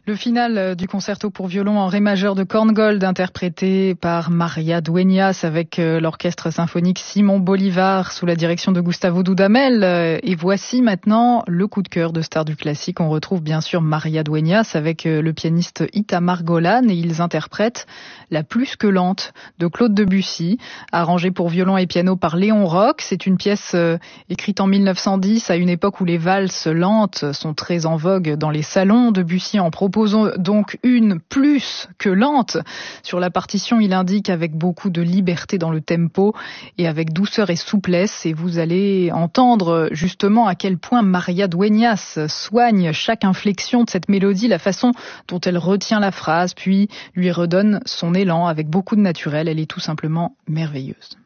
Le final du concerto pour violon en ré majeur de Korngold, interprété par Maria Dueñas avec l'orchestre symphonique Simon Bolivar sous la direction de Gustavo Dudamel. Et voici maintenant le coup de cœur de Stars du classique. On retrouve bien sûr Maria Dueñas avec le pianiste Itamar Golan et ils interprètent La plus que lente de Claude Debussy, arrangée pour violon et piano par Léon Roch. C'est une pièce écrite en 1910 à une époque où les valses lentes sont très en vogue dans les salons. Debussy en propose donc une plus que lente. Sur la partition, il indique avec beaucoup de liberté dans le tempo et avec douceur et souplesse. Et vous allez entendre justement à quel point Maria Dueñas soigne chaque inflexion de cette mélodie, la façon dont elle retient la phrase, puis lui redonne son élan avec beaucoup de naturel. Elle est tout simplement merveilleuse.